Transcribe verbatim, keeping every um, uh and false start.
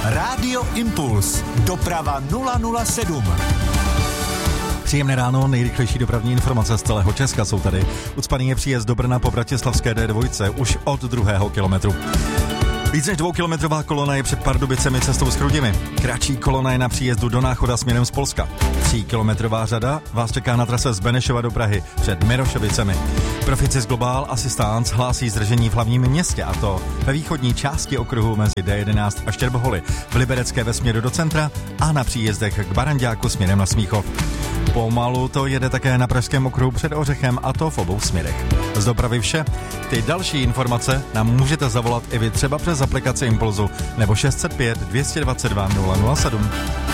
Rádio Impuls. Doprava nula nula sedm. Příjemné ráno, nejrychlejší dopravní informace z celého Česka jsou tady. Ucpaný je příjezd do Brna po bratislavské D dva už od druhého kilometru. Víc než dvoukilometrová kolona je před Pardubicemi cestou z Chrudimi. Kratší kolona je na příjezdu do Náchoda směrem z Polska. Tříkilometrová řada vás čeká na trase z Benešova do Prahy před Mirošovicemi. Proficis Global Assistance hlásí zdržení v hlavním městě, a to ve východní části okruhu mezi D jedenáct a Štěrboholy, v Liberecké ve směru do centra a na příjezdech k Baranďáku směrem na Smíchov. Pomalu to jede také na pražském okruhu před Ořechem, a to v obou směrech. Z dopravy vše. Ty další informace nám můžete zavolat i vy třeba přes aplikaci Impulzu nebo šest set pět dvě dvacet dva nula nula sedm.